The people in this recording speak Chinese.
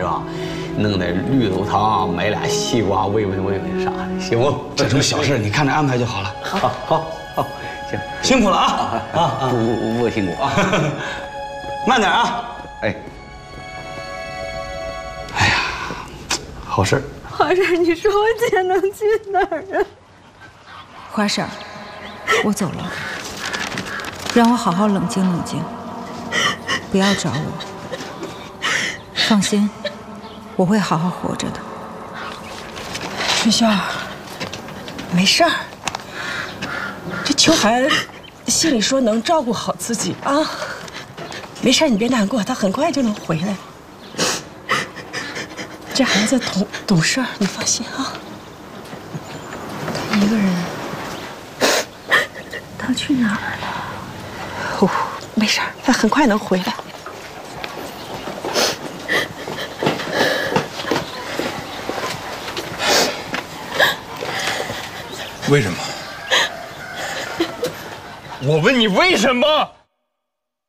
吧？弄点绿豆汤，买俩西瓜喂喂啥的，行不？ 这种小事你看着安排就好了。 好，行， 辛苦了啊！ 不辛苦啊， 慢点啊！ 哎呀，好事。 花婶，你说我姐能去哪儿啊？ 花婶，我走了，让我好好冷静冷静，不要找我。放心，我会好好活着的。 春秀，没事儿。这秋寒心里说能照顾好自己啊，没事，你别难过，他很快就能回来。这孩子懂事儿，你放心啊。 他一个人，他去哪儿了？ 哦，没事，他很快能回来。 为什么？我问你为什么？